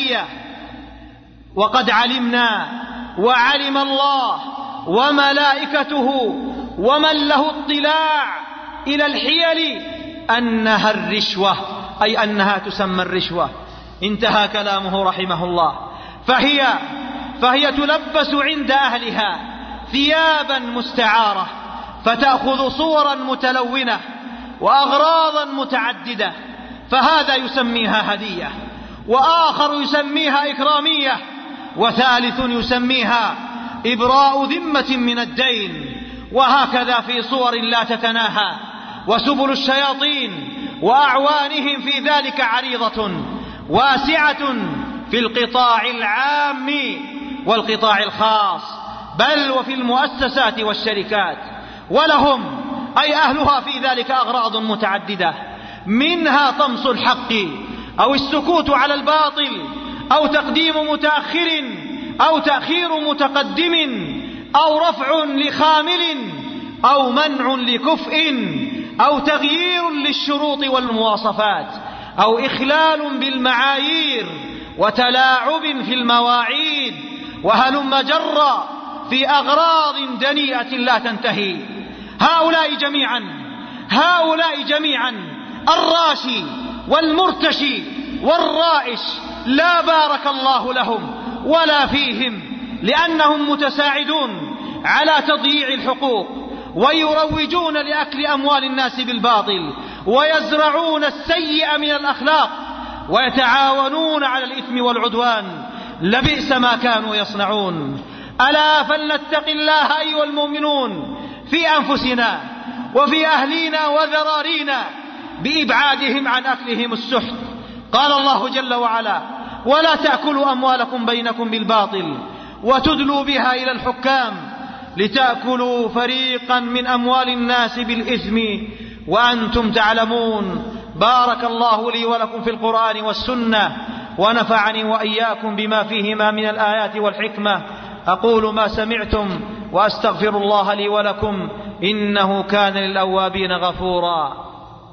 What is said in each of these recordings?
هدية. وقد علمنا وعلم الله وملائكته ومن له اطلاع إلى الحيل أنها الرشوة، أي أنها تسمى الرشوة. انتهى كلامه رحمه الله. فهي تلبس عند أهلها ثيابا مستعارة، فتأخذ صورا متلونة وأغراضا متعددة، فهذا يسميها هدية، وآخر يسميها إكرامية، وثالث يسميها إبراء ذمة من الدين، وهكذا في صور لا تتناهى. وسبل الشياطين وأعوانهم في ذلك عريضة واسعة في القطاع العام والقطاع الخاص، بل وفي المؤسسات والشركات. ولهم أي أهلها في ذلك أغراض متعددة، منها طمس الحق أو السكوت على الباطل أو تقديم متأخر أو تأخير متقدم أو رفع لخامل أو منع لكفء أو تغيير للشروط والمواصفات أو إخلال بالمعايير وتلاعب في المواعيد، وهلم جرا في أغراض دنيئة لا تنتهي. هؤلاء جميعا الراشي والمرتشي والرائش لا بارك الله لهم ولا فيهم، لأنهم متساعدون على تضييع الحقوق، ويروجون لأكل أموال الناس بالباطل، ويزرعون السيء من الأخلاق، ويتعاونون على الإثم والعدوان. لبئس ما كانوا يصنعون. ألا فلنتق الله أيها المؤمنون في أنفسنا وفي أهلينا وذرارينا بإبعادهم عن أكلهم السحت. قال الله جل وعلا: ولا تأكلوا أموالكم بينكم بالباطل وتدلوا بها إلى الحكام لتأكلوا فريقا من أموال الناس بالإثم وأنتم تعلمون. بارك الله لي ولكم في القرآن والسنة، ونفعني وإياكم بما فيهما من الآيات والحكمة. أقول ما سمعتم وأستغفر الله لي ولكم، إنه كان للأوابين غفورا.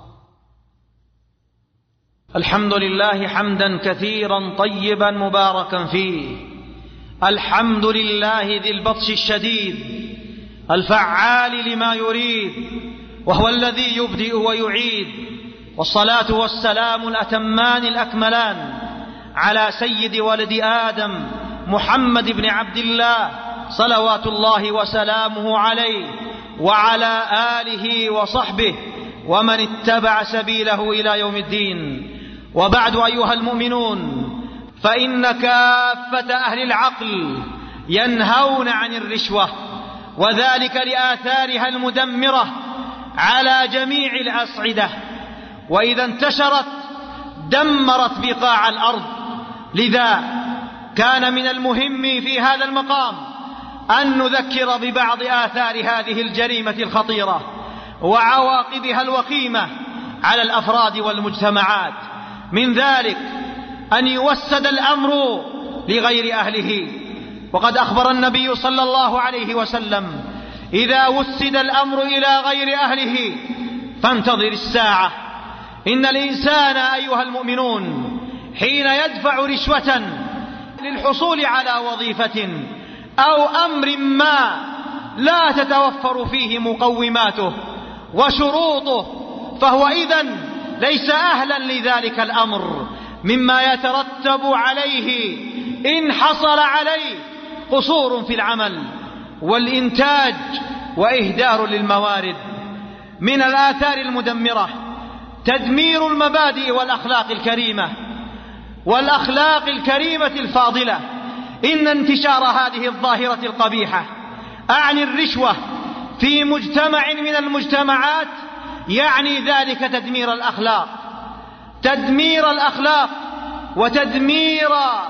الحمد لله حمدا كثيرا طيبا مباركا فيه. الحمد لله ذي البطش الشديد الفعال لما يريد، وهو الذي يبدئ ويعيد. والصلاة والسلام الأتمان الأكملان على سيد ولد آدم محمد بن عبد الله صلوات الله وسلامه عليه، وعلى آله وصحبه ومن اتبع سبيله إلى يوم الدين. وبعد أيها المؤمنون، فإن كافة أهل العقل ينهون عن الرشوة، وذلك لآثارها المدمرة على جميع الأصعدة، وإذا انتشرت دمرت بقاع الأرض. لذا كان من المهم في هذا المقام أن نذكر ببعض آثار هذه الجريمة الخطيرة وعواقبها الوخيمة على الأفراد والمجتمعات. من ذلك أن يوسد الأمر لغير أهله، وقد أخبر النبي صلى الله عليه وسلم: إذا وسد الأمر إلى غير أهله فانتظر الساعة. إن الإنسان أيها المؤمنون حين يدفع رشوة للحصول على وظيفة أو أمر ما لا تتوفر فيه مقوماته وشروطه، فهو إذن ليس أهلا لذلك الأمر، مما يترتب عليه إن حصل عليه قصور في العمل والإنتاج وإهدار للموارد. من الآثار المدمرة تدمير المبادئ والأخلاق الكريمة الفاضلة. إن انتشار هذه الظاهرة القبيحة أعني الرشوة في مجتمع من المجتمعات يعني ذلك تدمير الأخلاق وتدمير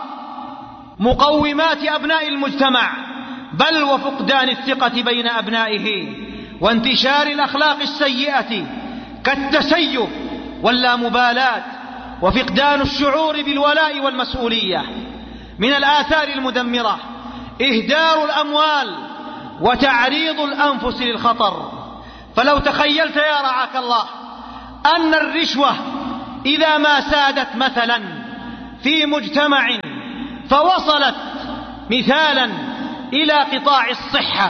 مقومات أبناء المجتمع، بل وفقدان الثقة بين أبنائه، وانتشار الأخلاق السيئة كالتسيب واللامبالاة، وفقدان الشعور بالولاء والمسؤولية. من الآثار المدمرة إهدار الأموال وتعريض الأنفس للخطر. فلو تخيلت يا رعاك الله أن الرشوة إذا ما سادت مثلا في مجتمع فوصلت مثالا إلى قطاع الصحة،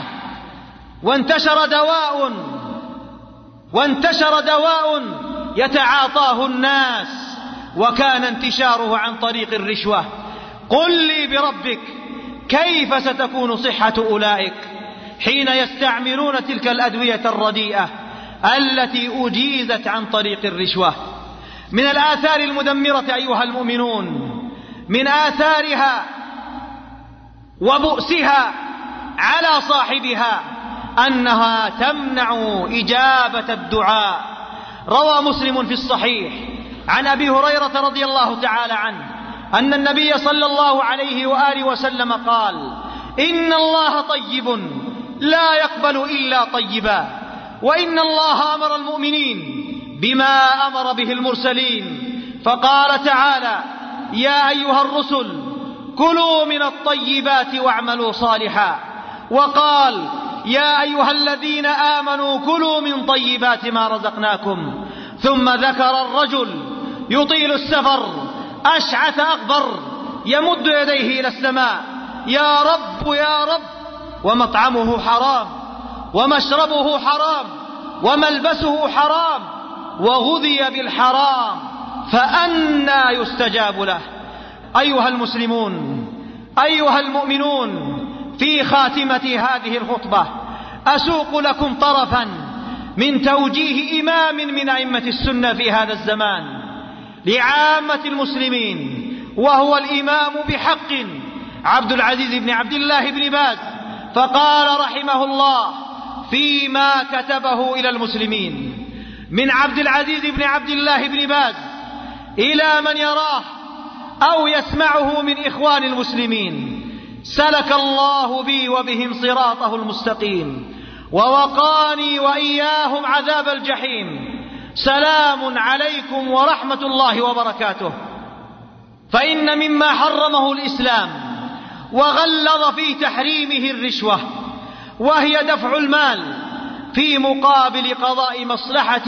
وانتشر دواء يتعاطاه الناس، وكان انتشاره عن طريق الرشوة. قل لي بربك كيف ستكون صحة أولئك حين يستعملون تلك الأدوية الرديئة التي أجيزت عن طريق الرشوة؟ من الآثار المدمرة أيها المؤمنون، من آثارها وبؤسها على صاحبها أنها تمنع إجابة الدعاء. روى مسلم في الصحيح عن أبي هريرة رضي الله تعالى عنه أن النبي صلى الله عليه وآله وسلم قال: إن الله طيب لا يقبل إلا طيبا، وإن الله أمر المؤمنين بما أمر به المرسلين، فقال تعالى: يا أيها الرسل كلوا من الطيبات واعملوا صالحا، وقال: يا أيها الذين آمنوا كلوا من طيبات ما رزقناكم. ثم ذكر الرجل يطيل السفر أشعث أغبر يمد يديه إلى السماء: يا رب يا رب، ومطعمه حرام ومشربه حرام وملبسه حرام وغذي بالحرام، فأنى يستجاب له؟ أيها المسلمون، أيها المؤمنون، في خاتمة هذه الخطبة أسوق لكم طرفا من توجيه إمام من أئمة السنة في هذا الزمان لعامة المسلمين، وهو الإمام بحق عبد العزيز بن عبد الله بن باز، فقال رحمه الله فيما كتبه إلى المسلمين: من عبد العزيز بن عبد الله بن باز إلى من يراه أو يسمعه من إخوان المسلمين، سلك الله بي وبهم صراطه المستقيم ووقاني وإياهم عذاب الجحيم. سلام عليكم ورحمة الله وبركاته. فإن مما حرمه الإسلام وغلظ في تحريمه الرشوة، وهي دفع المال في مقابل قضاء مصلحة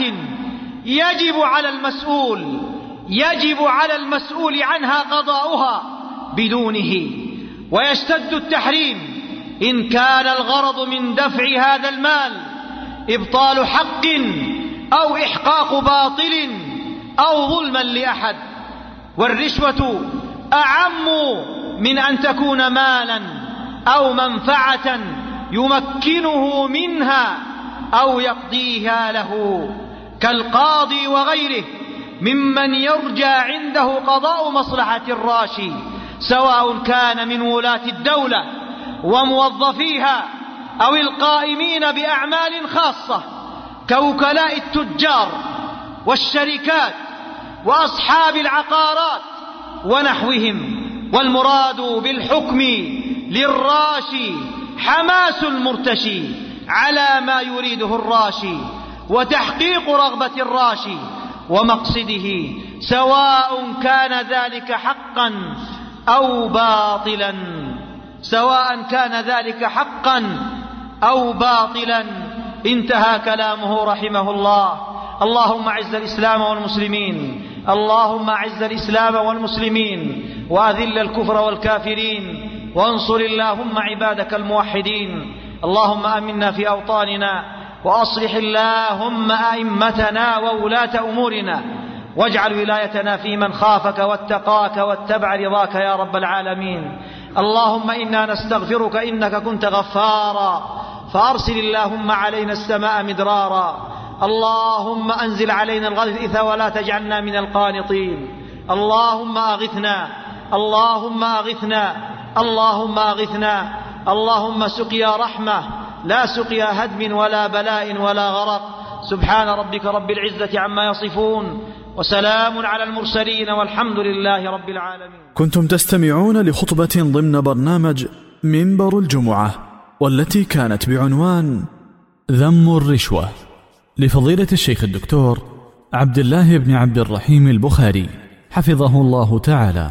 يجب على المسؤول عنها قضاؤها بدونه. ويشتد التحريم إن كان الغرض من دفع هذا المال إبطال حق أو إحقاق باطل أو ظلما لأحد. والرشوة أعم من أن تكون مالا أو منفعة يمكنه منها أو يقضيها له، كالقاضي وغيره ممن يرجى عنده قضاء مصلحة الراشي، سواء كان من ولاة الدولة وموظفيها أو القائمين بأعمال خاصة كوكلاء التجار والشركات وأصحاب العقارات ونحوهم. والمراد بالحكم للراشي حماس المرتشي على ما يريده الراشي وتحقيق رغبة الراشي ومقصده، سواء كان ذلك حقا أو باطلا. انتهى كلامه رحمه الله. اللهم أعز الإسلام والمسلمين وأذل الكفر والكافرين، وانصر اللهم عبادك الموحدين. اللهم آمنا في أوطاننا، وأصلح اللهم أئمتنا وولاة أمورنا، واجعل ولايتنا في من خافك واتقاك واتبع رضاك يا رب العالمين. اللهم إنا نستغفرك إنك كنت غفارا، فأرسل اللهم علينا السماء مدرارا. اللهم أنزل علينا الغيث ولا تجعلنا من القانطين. اللهم أغثنا. اللهم سقيا رحمة لا سقيا هدم ولا بلاء ولا غرق. سبحان ربك رب العزة عما يصفون، وسلام على المرسلين، والحمد لله رب العالمين. كنتم تستمعون لخطبة ضمن برنامج منبر الجمعة، والتي كانت بعنوان ذم الرشوة، لفضيلة الشيخ الدكتور عبد الله بن عبد الرحيم البخاري حفظه الله تعالى.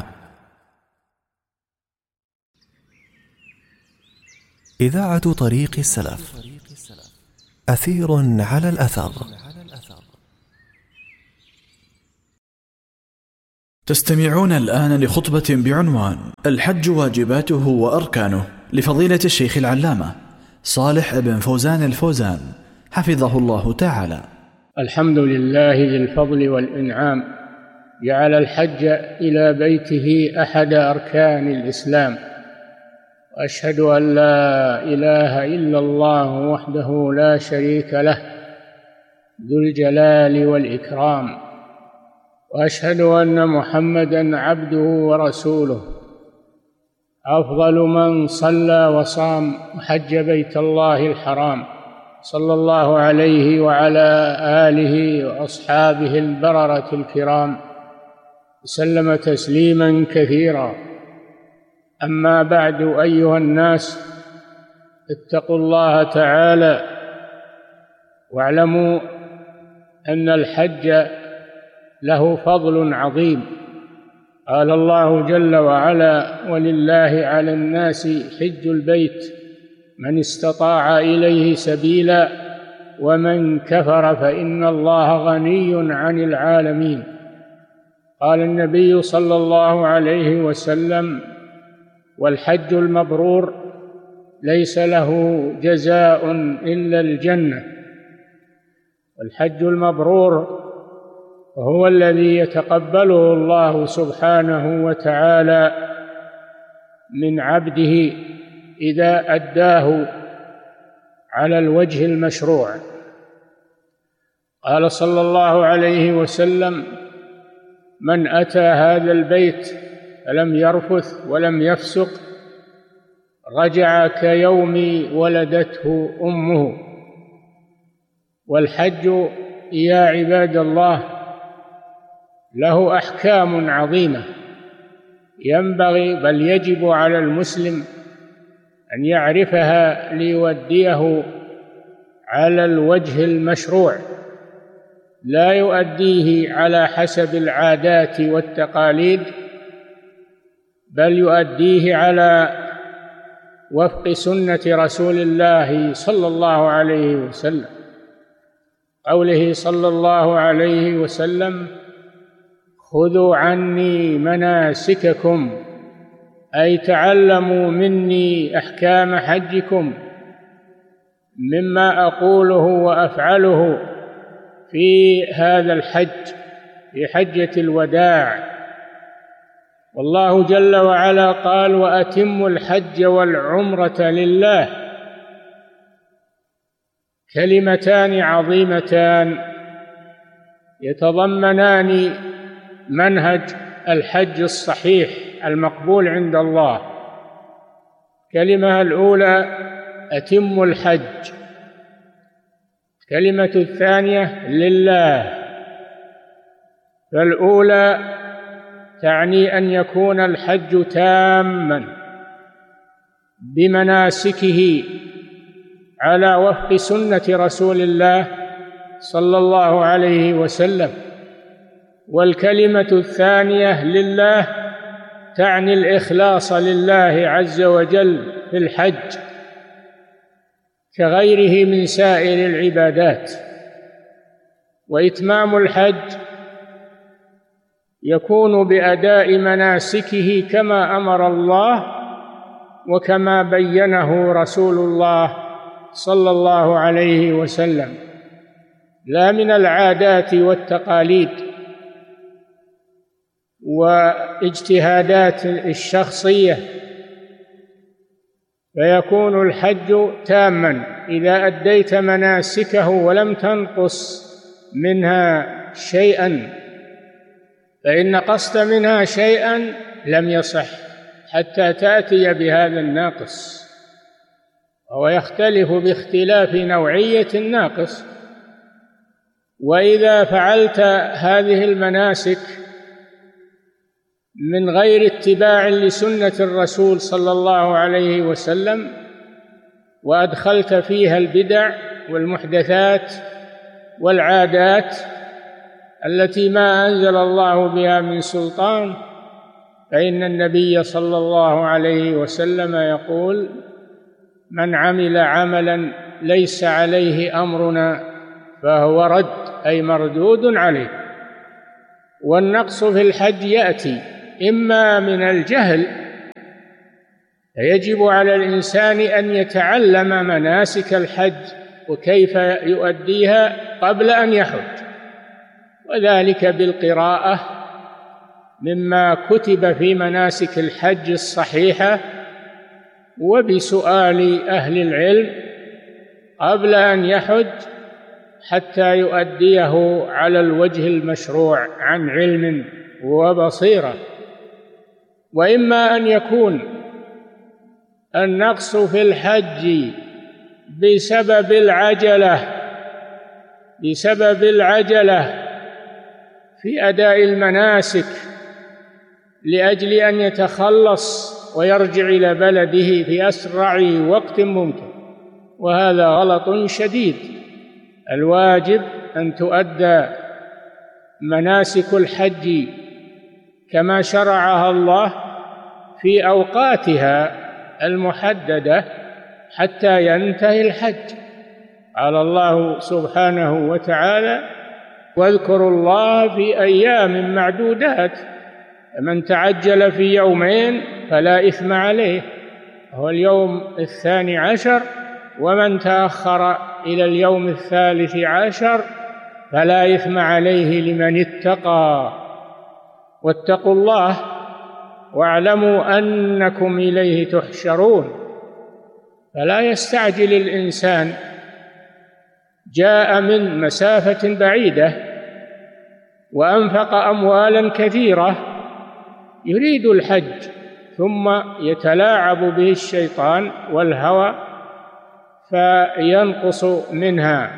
إذاعة طريق السلف، أثير على الأثر. تستمعون الآن لخطبة بعنوان الحج واجباته وأركانه لفضيلة الشيخ العلامة صالح بن فوزان الفوزان حفظه الله تعالى. الحمد لله ذي الفضل والإنعام، جعل الحج إلى بيته أحد أركان الإسلام، وأشهد أن لا إله إلا الله وحده لا شريك له ذو الجلال والإكرام، وأشهد أن محمدًا عبده ورسوله أفضل من صلى وصام وحج بيت الله الحرام، صلى الله عليه وعلى آله وأصحابه البررة الكرام، وسلم تسليمًا كثيرا. أما بعد، أيها الناس، اتقوا الله تعالى واعلموا أن الحج له فضل عظيم. قال الله جل وعلا: ولله على الناس حج البيت من استطاع إليه سبيلا ومن كفر فإن الله غني عن العالمين. قال النبي صلى الله عليه وسلم: والحج المبرور ليس له جزاء إلا الجنة. والحج المبرور وهو الذي يتقبله الله سبحانه وتعالى من عبده إذا أداه على الوجه المشروع. قال صلى الله عليه وسلم: من أتى هذا البيت فلم يرفث ولم يفسق رجع كيوم ولدته أمه. والحج يا عباد الله له أحكام عظيمة، ينبغي بل يجب على المسلم أن يعرفها ليؤديه على الوجه المشروع، لا يؤديه على حسب العادات والتقاليد، بل يؤديه على وفق سنة رسول الله صلى الله عليه وسلم. قوله صلى الله عليه وسلم: خذوا عني مناسككم، أي تعلموا مني أحكام حجكم مما أقوله وأفعله في هذا الحج، في حجة الوداع. والله جل وعلا قال: وأتموا الحج والعمرة لله. كلمتان عظيمتان يتضمنان منهج الحج الصحيح المقبول عند الله. الكلمة الأولى أتموا الحج، الكلمة الثانية لله. فالأولى تعني أن يكون الحج تاماً بمناسكه على وفق سنة رسول الله صلى الله عليه وسلم. والكلمة الثانية لله تعني الإخلاص لله عز وجل في الحج كغيره من سائر العبادات. وإتمام الحج يكون بأداء مناسكه كما أمر الله وكما بينه رسول الله صلى الله عليه وسلم، لا من العادات والتقاليد واجتهادات الشخصية. فيكون الحج تاماً إذا أديت مناسكه ولم تنقص منها شيئاً، فإن قصت منها شيئاً لم يصح حتى تأتي بهذا الناقص، وهو يختلف باختلاف نوعية الناقص. وإذا فعلت هذه المناسك من غير اتباع لسنة الرسول صلى الله عليه وسلم وأدخلت فيها البدع والمحدثات والعادات التي ما أنزل الله بها من سلطان، فإن النبي صلى الله عليه وسلم يقول: من عمل عملا ليس عليه أمرنا فهو رد، أي مردود عليه. والنقص في الحج يأتي إما من الجهل، فيجب على الإنسان أن يتعلم مناسك الحج وكيف يؤديها قبل أن يحج، وذلك بالقراءة مما كتب في مناسك الحج الصحيحة، وبسؤال أهل العلم قبل أن يحج حتى يؤديه على الوجه المشروع عن علم وبصيرة. وإما أن يكون النقص في الحج بسبب العجلة في أداء المناسك لأجل أن يتخلص ويرجع إلى بلده في أسرع وقت ممكن، وهذا غلط شديد. الواجب أن تؤدى مناسك الحج كما شرعها الله في أوقاتها المحددة حتى ينتهي الحج. قال الله سبحانه وتعالى: واذكروا الله في أيام معدودات، من تعجل في يومين فلا إثم عليه، هو اليوم 12، ومن تأخر إلى اليوم 13 فلا إثم عليه لمن اتقى. واتقوا الله واعلموا أنكم إليه تحشرون. فلا يستعجل الإنسان، جاء من مسافة بعيدة وأنفق أموالا كثيرة يريد الحج، ثم يتلاعب به الشيطان والهوى فينقص منها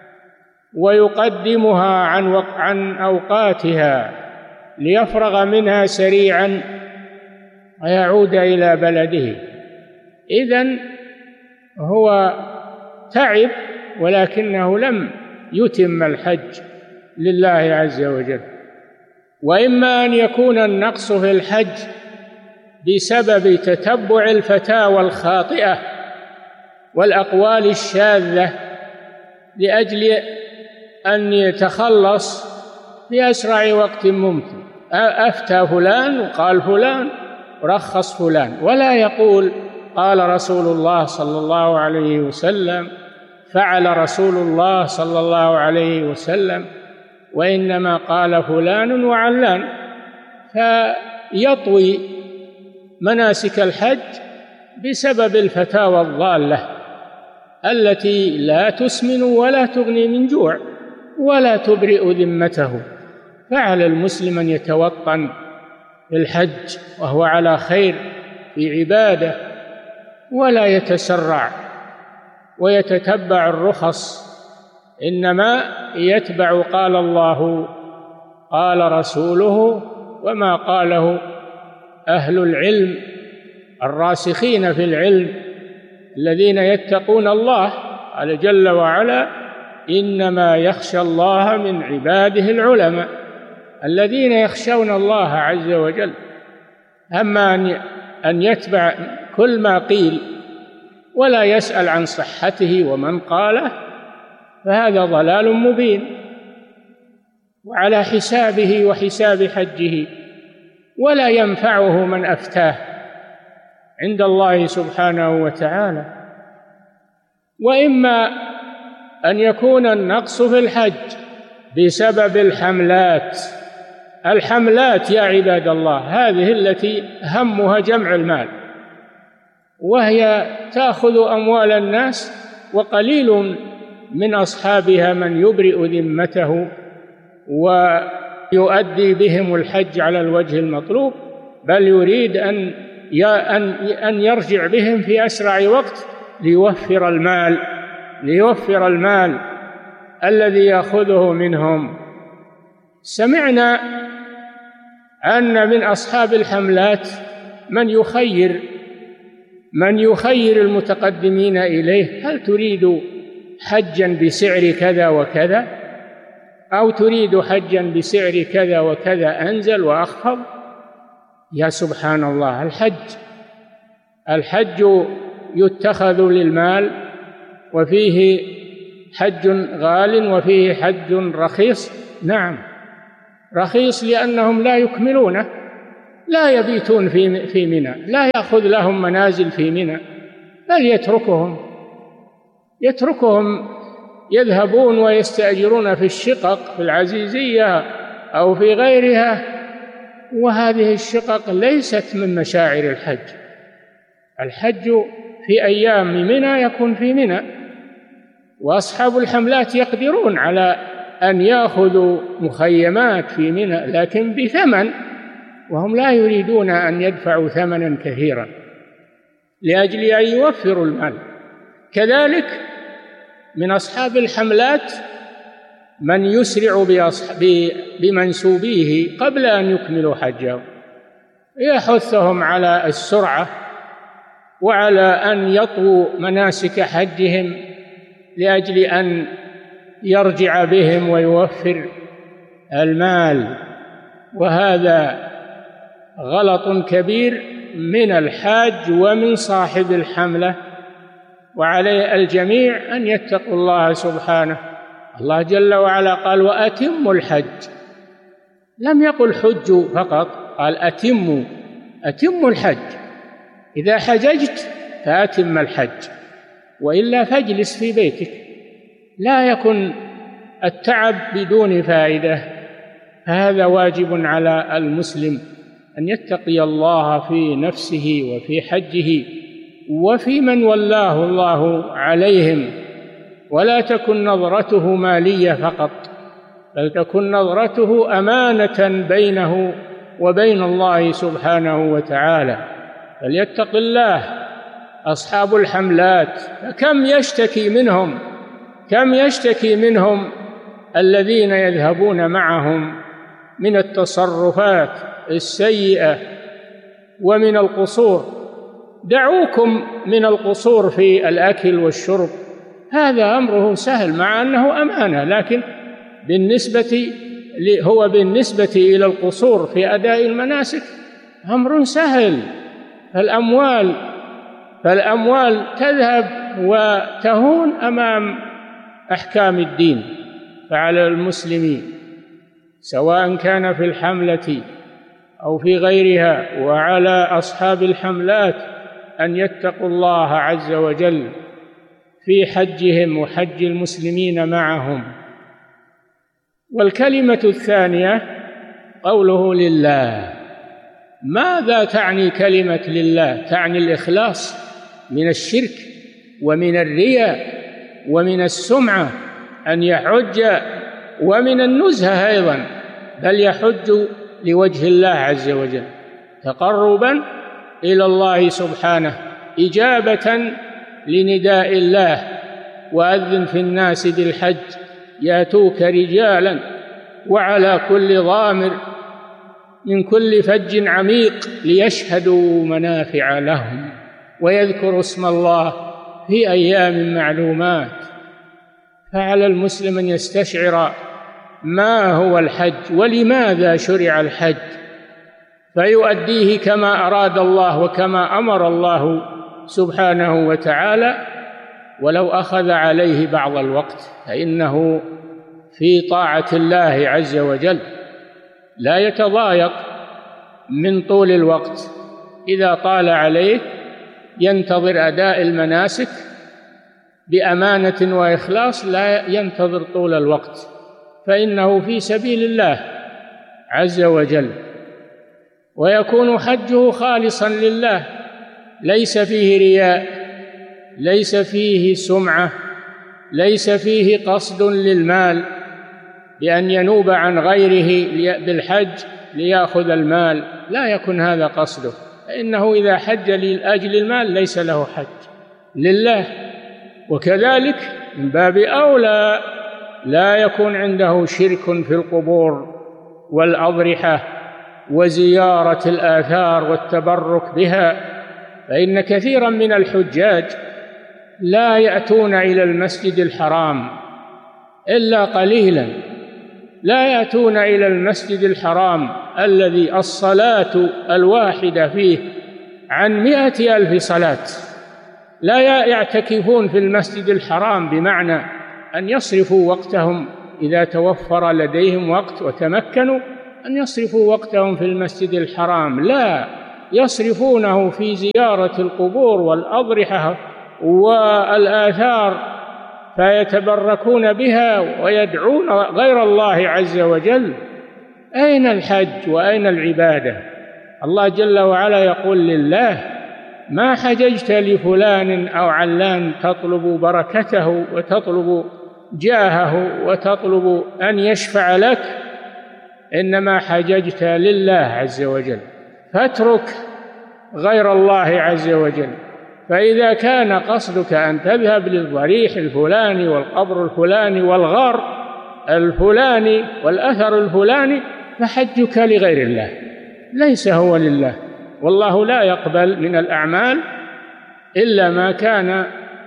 ويقدمها عن أوقاتها ليفرغ منها سريعا ويعود إلى بلده. إذن هو تعب ولكنه لم يتم الحج لله عز وجل. وإما أن يكون النقص في الحج بسبب تتبع الفتاوى الخاطئة والأقوال الشاذة لأجل أن يتخلص في أسرع وقت ممكن. أفتى فلان وقال فلان ورخص فلان، ولا يقول قال رسول الله صلى الله عليه وسلم، فعل رسول الله صلى الله عليه وسلم، وإنما قال فلان وعلان، فيطوي مناسك الحج بسبب الفتاوى الضالة التي لا تسمن ولا تغني من جوع ولا تبرئ ذمته. فعلى المسلم أن يتوطن بالحج وهو على خير في عبادة، ولا يتسرع ويتتبع الرخص، إنما يتبع قال الله قال رسوله وما قاله أهل العلم الراسخين في العلم الذين يتقون الله. قال جل وعلا: إنما يخشى الله من عباده العلماء الذين يخشون الله عز وجل. أما أن يتبع كل ما قيل ولا يسأل عن صحته ومن قاله فهذا ضلال مبين، وعلى حسابه وحساب حجه، ولا ينفعه من أفتاه عند الله سبحانه وتعالى. وإما أن يكون النقص في الحج بسبب الحملات يا عباد الله، هذه التي همها جمع المال، وهي تأخذ أموال الناس، وقليل من أصحابها من يبرئ ذمته ويؤدي بهم الحج على الوجه المطلوب، بل يريد أن يرجع بهم في أسرع وقت ليوفر المال الذي يأخذه منهم. سمعنا أن من أصحاب الحملات من يخير المتقدمين إليه: هل تريد حجا بسعر كذا وكذا، أو تريد حجا بسعر كذا وكذا أنزل وأخفض؟ يا سبحان الله، الحج يتخذ للمال، وفيه حج غال وفيه حج رخيص. نعم، رخيص لأنهم لا يكملونه، لا يبيتون في منى، لا يأخذ لهم منازل في منى، بل يتركهم يذهبون ويستأجرون في الشقق في العزيزية أو في غيرها، وهذه الشقق ليست من مشاعر الحج. الحج في أيام منى يكون في منى، وأصحاب الحملات يقدرون على أن يأخذوا مخيمات في منى لكن بثمن، وهم لا يريدون أن يدفعوا ثمنا كثيرا لأجل أن يوفروا المال. كذلك من أصحاب الحملات من يسرع بمنسوبيه قبل أن يكملوا حجهم، يحثهم على السرعة وعلى أن يطووا مناسك حجهم لأجل أن يرجع بهم ويوفر المال. وهذا غلط كبير من الحاج ومن صاحب الحملة، وعلى الجميع أن يتقوا الله سبحانه. الله جل وعلا قال: وأتموا الحج، لم يقل حجوا فقط، قال أتموا الحج. إذا حججت فأتم الحج، وإلا فاجلس في بيتك، لا يكن التعب بدون فائدة. هذا واجب على المسلم أن يتقي الله في نفسه وفي حجه وفي من ولاه الله عليهم، ولا تكن نظرته مالية فقط، بل تكن نظرته أمانة بينه وبين الله سبحانه وتعالى. فليتق الله أصحاب الحملات، كم يشتكي منهم الذين يذهبون معهم من التصرفات السيئة ومن القصور. دعوكم من القصور في الأكل والشرب، هذا أمره سهل مع أنه أمانة، لكن بالنسبة إلى القصور في أداء المناسك أمر سهل. فالأموال تذهب وتهون أمام أحكام الدين. فعلى المسلمين سواء كان في الحملة أو في غيرها، وعلى أصحاب الحملات أن يتقوا الله عز وجل في حجهم وحج المسلمين معهم. والكلمة الثانية قوله لله. ماذا تعني كلمة لله؟ تعني الإخلاص من الشرك ومن الرياء ومن السمعة، أن يحج، ومن النزهة أيضا، بل يحج لوجه الله عز وجل تقربا إلى الله سبحانه، إجابة لنداء الله: وأذن في الناس بالحج يأتوك رجالا وعلى كل ضامر من كل فج عميق ليشهدوا منافع لهم ويذكروا اسم الله في أيام معلومات. فعلى المسلم أن يستشعر ما هو الحج ولماذا شرع الحج، فيؤديه كما أراد الله وكما أمر الله سبحانه وتعالى، ولو أخذ عليه بعض الوقت فإنه في طاعة الله عز وجل، لا يتضايق من طول الوقت. إذا طال عليه ينتظر أداء المناسك بأمانة وإخلاص، لا ينتظر طول الوقت، فإنه في سبيل الله عز وجل، ويكون حجه خالصا لله، ليس فيه رياء، ليس فيه سمعة، ليس فيه قصد للمال بأن ينوب عن غيره بالحج ليأخذ المال، لا يكن هذا قصده، فإنه إذا حج لأجل المال ليس له حج لله. وكذلك من باب أولى لا يكون عنده شرك في القبور والأضرحة وزيارة الآثار والتبرك بها، فإن كثيرا من الحجاج لا يأتون إلى المسجد الحرام إلا قليلا، لا يأتون إلى المسجد الحرام الذي الصلاة الواحدة فيه عن 100,000 صلاة، لا يعتكفون في المسجد الحرام بمعنى أن يصرفوا وقتهم إذا توفر لديهم وقت وتمكنوا أن يصرفوا وقتهم في المسجد الحرام، لا، يصرفونه في زيارة القبور والأضرحة والآثار فيتبركون بها ويدعون غير الله عز وجل. أين الحج وأين العبادة؟ الله جل وعلا يقول لله: ما حججت لفلان أو علان تطلب بركته وتطلب جاهه وتطلب أن يشفع لك، إنما حججت لله عز وجل، فاترك غير الله عز وجل. فإذا كان قصدك أن تذهب للضريح الفلاني والقبر الفلاني والغار الفلاني والأثر الفلاني فحجك لغير الله، ليس هو لله. والله لا يقبل من الأعمال إلا ما كان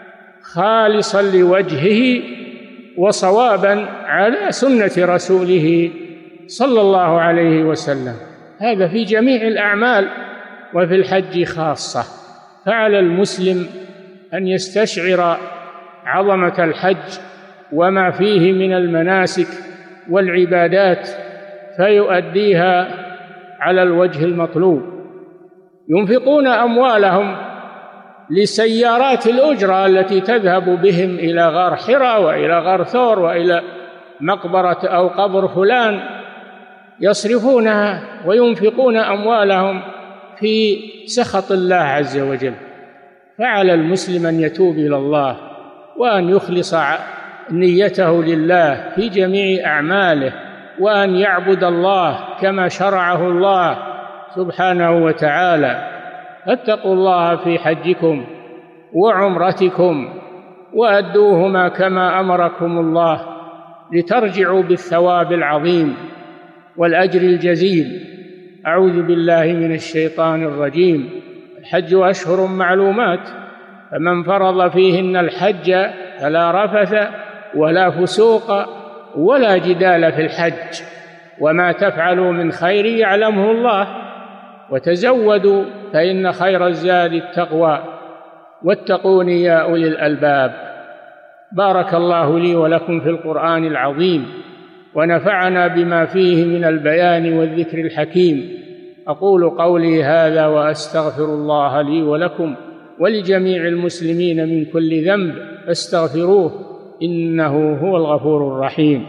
خالصا لوجهه وصوابا على سنة رسوله صلى الله عليه وسلم. هذا في جميع الأعمال وفي الحج خاصة. فعلى المسلم أن يستشعر عظمة الحج وما فيه من المناسك والعبادات فيؤديها على الوجه المطلوب. ينفقون أموالهم لسيارات الأجرة التي تذهب بهم إلى غار حراء وإلى غار ثور وإلى مقبرة أو قبر فلان، يصرفونها وينفقون أموالهم في سخط الله عز وجل. فعلى المسلم أن يتوب إلى الله وأن يخلص نيته لله في جميع أعماله، وأن يعبد الله كما شرعه الله سبحانه وتعالى. فاتقوا الله في حجكم وعمرتكم وأدوهما كما أمركم الله لترجعوا بالثواب العظيم والأجر الجزيل. أعوذ بالله من الشيطان الرجيم. الحج أشهر معلومات، فمن فرض فيهن الحج فلا رفث ولا فسوق ولا جدال في الحج، وما تفعلوا من خير يعلمه الله، وتزودوا فإن خير الزاد التقوى، واتقون يا أولي الألباب. بارك الله لي ولكم في القرآن العظيم، ونفعنا بما فيه من البيان والذكر الحكيم. أقول قولي هذا وأستغفر الله لي ولكم ولجميع المسلمين من كل ذنب فاستغفروه إنه هو الغفور الرحيم.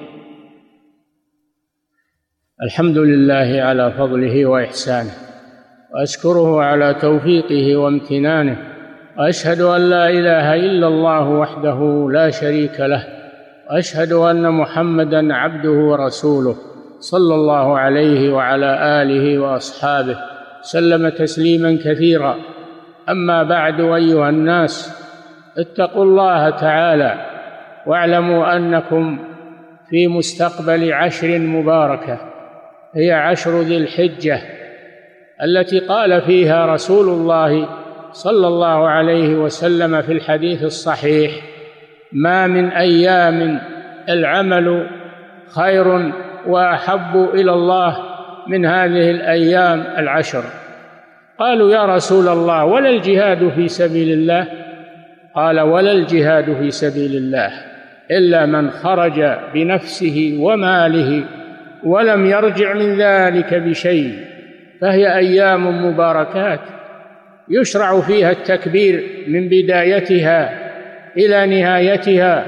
الحمد لله على فضله وإحسانه، وأشكره على توفيقه وامتنانه، وأشهد أن لا إله إلا الله وحده لا شريك له، وأشهد أن محمدًا عبده ورسوله صلى الله عليه وعلى آله وأصحابه سلم تسليمًا كثيرًا. أما بعد، أيها الناس، اتقوا الله تعالى واعلموا أنكم في مستقبل عشر مباركة، هي عشر ذي الحجة التي قال فيها رسول الله صلى الله عليه وسلم في الحديث الصحيح: ما من أيام العمل خير وأحب إلى الله من هذه الأيام العشر. قالوا: يا رسول الله، ولا الجهاد في سبيل الله؟ قال: ولا الجهاد في سبيل الله إلا من خرج بنفسه وماله ولم يرجع من ذلك بشيء، فهي أيام مباركات يشرع فيها التكبير من بدايتها إلى نهايتها،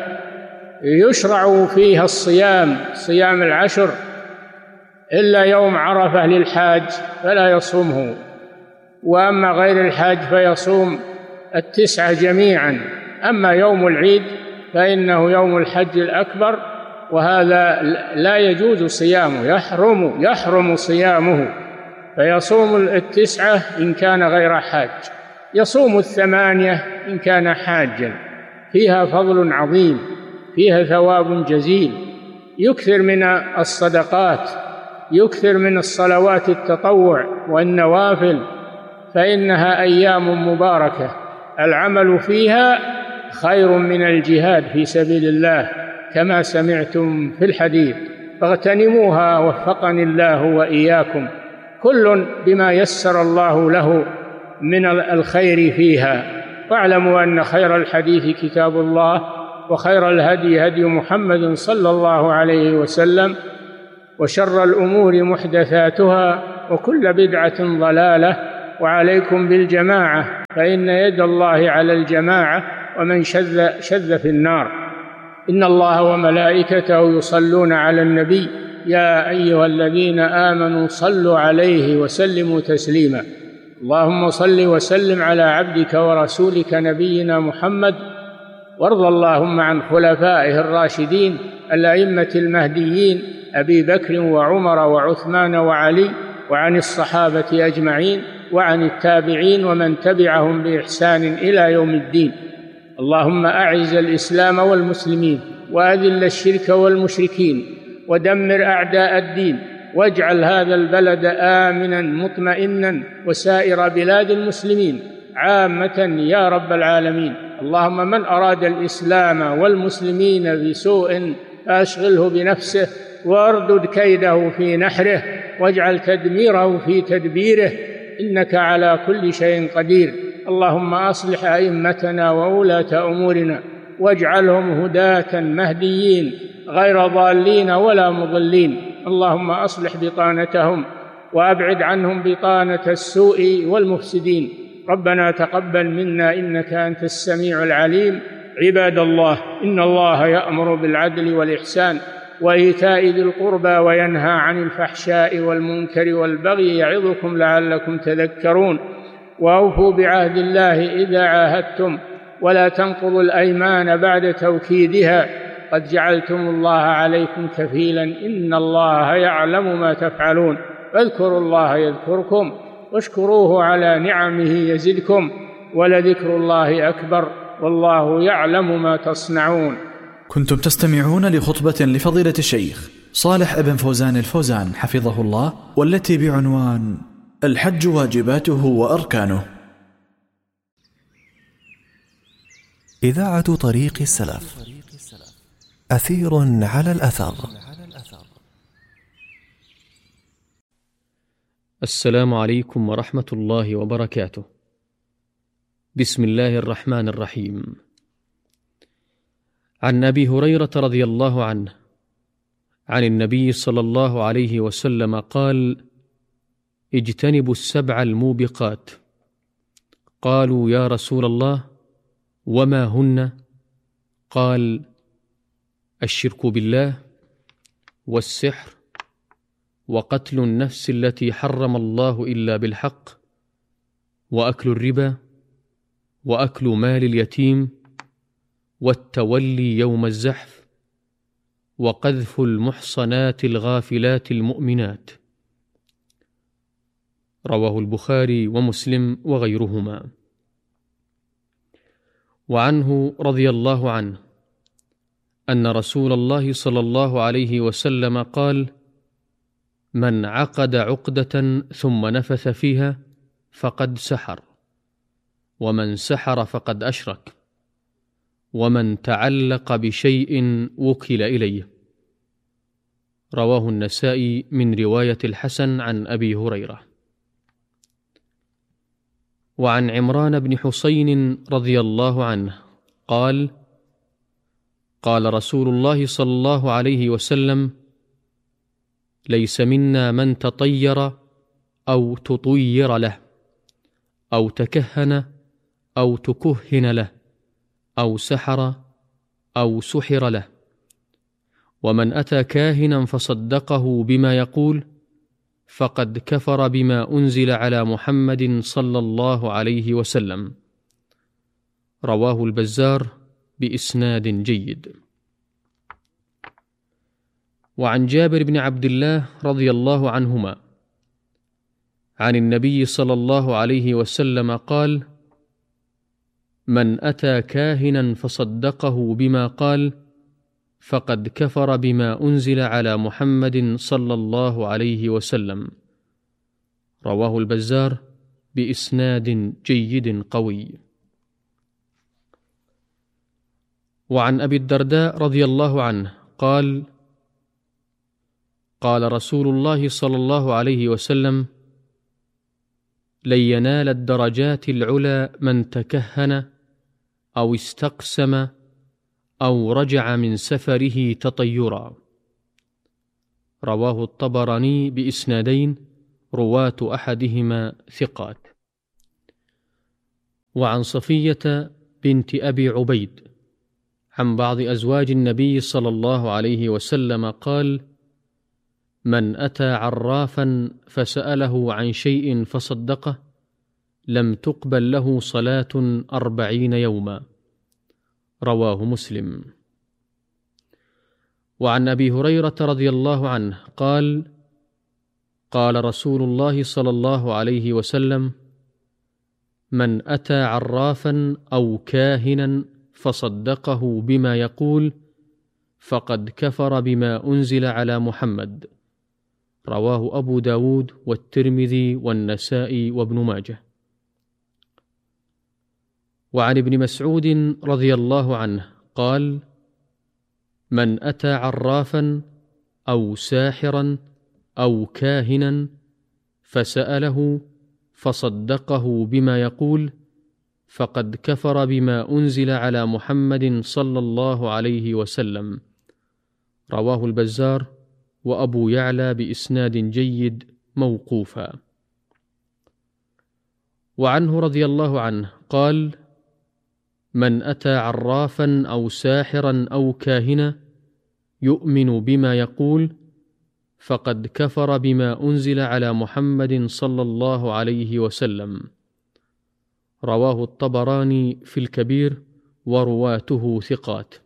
يشرع فيها الصيام، صيام العشر، إلا يوم عرفة للحاج فلا يصومه، وأما غير الحاج فيصوم التسعة جميعا. أما يوم العيد فإنه يوم الحج الأكبر، وهذا لا يجوز صيامه، يحرم صيامه، فيصوم التسعة إن كان غير حاج، يصوم الثمانية إن كان حاجا. فيها فضل عظيم، فيها ثواب جزيل. يكثر من الصدقات، يكثر من الصلوات التطوع والنوافل، فإنها أيام مباركة العمل فيها خير من الجهاد في سبيل الله كما سمعتم في الحديث، فاغتنموها وفقني الله وإياكم، كل بما يسر الله له من الخير فيها. واعلموا أن خير الحديث كتاب الله، وخير الهدي هدي محمد صلى الله عليه وسلم، وشر الأمور محدثاتها، وكل بدعة ضلالة. وعليكم بالجماعة، فإن يد الله على الجماعة، ومن شذ في النار. إن الله وملائكته يصلون على النبي، يا أيها الذين آمنوا صلوا عليه وسلموا تسليما. اللهم صل وسلم على عبدك ورسولك نبينا محمد، وارض اللهم عن خلفائه الراشدين الأئمة المهديين أبي بكر وعمر وعثمان وعلي، وعن الصحابة أجمعين، وعن التابعين ومن تبعهم بإحسان إلى يوم الدين. اللهم أعز الإسلام والمسلمين، وأذل الشرك والمشركين، ودمر أعداء الدين، واجعل هذا البلد آمنا مطمئنا، وسائر بلاد المسلمين عامة يا رب العالمين. اللهم من أراد الإسلام والمسلمين بسوء فأشغله بنفسه، واردد كيده في نحره، واجعل تدميره في تدبيره، إنك على كل شيء قدير. اللهم أصلح أئمتنا وولاة أمورنا، واجعلهم هداة مهديين غير ضالين ولا مضلين. اللهم أصلح بطانتهم، وأبعد عنهم بطانة السوء والمفسدين. ربنا تقبل منا إنك أنت السميع العليم. عباد الله، إن الله يأمر بالعدل والإحسان وإيتاء ذي القربى، وينهى عن الفحشاء والمنكر والبغي، يعظكم لعلكم تذكرون. وأوفوا بعهد الله إذا عاهدتم، ولا تنقضوا الأيمان بعد توكيدها، قد جعلتم الله عليكم كفيلا، إن الله يعلم ما تفعلون. فاذكروا الله يذكركم، واشكروه على نعمه يزدكم، ولذكر الله أكبر، والله يعلم ما تصنعون. كنتم تستمعون لخطبة لفضيلة الشيخ صالح ابن فوزان الفوزان حفظه الله، والتي بعنوان الحج واجباته وأركانه. إذاعة طريق السلف، أثير على الأثر. السلام عليكم ورحمة الله وبركاته. بسم الله الرحمن الرحيم. عن أبي هريرة رضي الله عنه عن النبي صلى الله عليه وسلم قال: اجتنبوا السبع الموبقات. قالوا: يا رسول الله، وما هن؟ قال: الشرك بالله، والسحر، وقتل النفس التي حرم الله إلا بالحق، وأكل الربا، وأكل مال اليتيم، والتولي يوم الزحف، وقذف المحصنات الغافلات المؤمنات. رواه البخاري ومسلم وغيرهما. وعنه رضي الله عنه أن رسول الله صلى الله عليه وسلم قال: من عقد عقدة ثم نفث فيها فقد سحر، ومن سحر فقد أشرك، ومن تعلق بشيء وكل إليه. رواه النسائي من رواية الحسن عن أبي هريرة. وعن عمران بن حسين رضي الله عنه قال: قال رسول الله صلى الله عليه وسلم: ليس منا من تطير أو تطير له، أو تكهن أو تكهن له، أو سحر أو سحر له. ومن أتى كاهنا فصدقه بما يقول فقد كفر بما أنزل على محمد صلى الله عليه وسلم. رواه البزار بإسناد جيد. وعن جابر بن عبد الله رضي الله عنهما عن النبي صلى الله عليه وسلم قال: من أتى كاهنا فصدقه بما قال فقد كفر بما أنزل على محمد صلى الله عليه وسلم. رواه البزار بإسناد جيد قوي. وعن أبي الدرداء رضي الله عنه قال: قال رسول الله صلى الله عليه وسلم: لن ينال الدرجات العلى من تكهن أو استقسم أو رجع من سفره تطيرا. رواه الطبراني بإسنادين رواة أحدهما ثقات. وعن صفية بنت أبي عبيد عن بعض أزواج النبي صلى الله عليه وسلم قال: من أتى عرافا فسأله عن شيء فصدقه لم تقبل له صلاة 40 يوما. رواه مسلم. وعن أبي هريرة رضي الله عنه قال: قال رسول الله صلى الله عليه وسلم: من أتى عرافا أو كاهنا فصدقه بما يقول فقد كفر بما أنزل على محمد. رواه أبو داود والترمذي والنسائي وابن ماجه. وعن ابن مسعود رضي الله عنه قال: من أتى عرافا أو ساحرا أو كاهنا فسأله فصدقه بما يقول فقد كفر بما أنزل على محمد صلى الله عليه وسلم. رواه البزار وأبو يعلى بإسناد جيد موقوفا. وعنه رضي الله عنه قال: من أتى عرافا أو ساحرا أو كاهنا يؤمن بما يقول فقد كفر بما أنزل على محمد صلى الله عليه وسلم. رواه الطبراني في الكبير ورواته ثقات.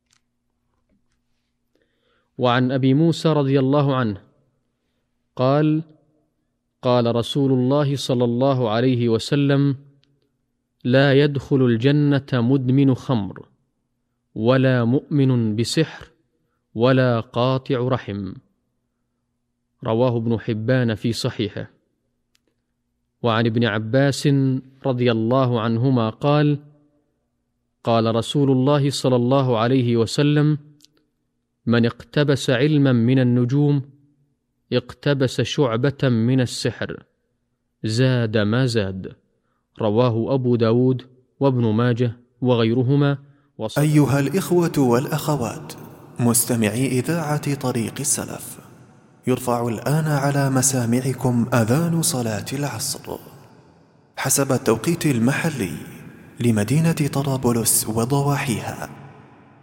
وعن أبي موسى رضي الله عنه قال: قال رسول الله صلى الله عليه وسلم: لا يدخل الجنة مدمن خمر ولا مؤمن بسحر ولا قاطع رحم. رواه ابن حبان في صحيحه. وعن ابن عباس رضي الله عنهما قال: قال رسول الله صلى الله عليه وسلم: من اقتبس علما من النجوم اقتبس شعبة من السحر زاد ما زاد. رواه أبو داود وابن ماجه وغيرهما. أيها الإخوة والأخوات مستمعي إذاعة طريق السلف، يرفع الآن على مسامعكم أذان صلاة العصر حسب التوقيت المحلي لمدينة طرابلس وضواحيها.